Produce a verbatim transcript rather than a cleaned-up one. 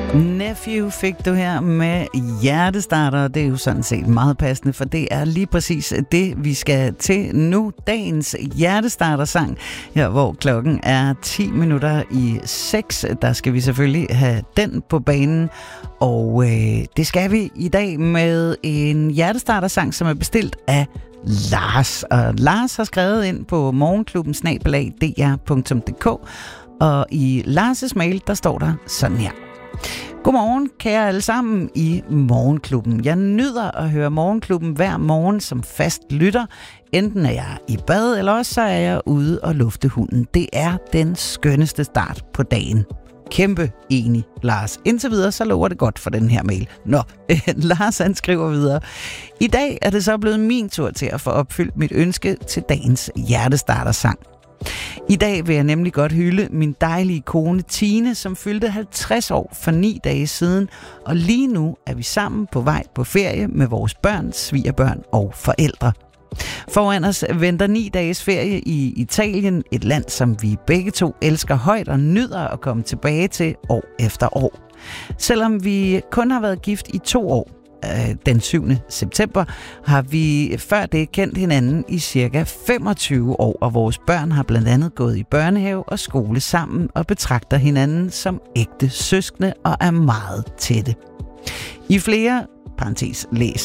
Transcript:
Nephew fik du her med hjertestarter. Det er jo sådan set meget passende, for det er lige præcis det, vi skal til nu. Dagens hjertestarter-sang, her hvor klokken er ti minutter i seks. Der skal vi selvfølgelig have den på banen. Og øh, det skal vi i dag med en hjertestarter-sang, som er bestilt af Lars. Og Lars har skrevet ind på morgenklubben snabel-a d r punktum d k. Og i Lars' mail, der står der sådan her. Godmorgen, kære alle sammen i Morgenklubben. Jeg nyder at høre Morgenklubben hver morgen som fast lytter. Enten er jeg i bad, eller også så er jeg ude og lufte hunden. Det er den skønneste start på dagen. Kæmpe enig, Lars. Indtil videre, så lover det godt for den her mail. Nå, Lars han skriver videre. I dag er det så blevet min tur til at få opfyldt mit ønske til dagens hjertestarter-sang. I dag vil jeg nemlig godt hylde min dejlige kone Tine, som fyldte halvtreds år for ni dage siden, og lige nu er vi sammen på vej på ferie med vores børn, svigerbørn og forældre. Foran os venter ni dages ferie i Italien, et land, som vi begge to elsker højt og nyder at komme tilbage til år efter år. Selvom vi kun har været gift i to år, den syvende september, har vi før det kendt hinanden i cirka femogtyve år, og vores børn har blandt andet gået i børnehave og skole sammen og betragter hinanden som ægte søskende og er meget tætte. I flere, parentes læs,